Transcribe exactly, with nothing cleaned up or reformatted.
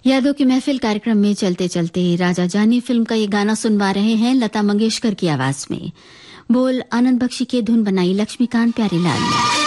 यादों की महफिल कार्यक्रम में चलते चलते राजा जानी फिल्म का ये गाना सुनवा रहे हैं लता मंगेशकर की आवाज में। बोल आनंद बख्शी के धुन बनाई लक्ष्मीकांत प्यारीलाल ने।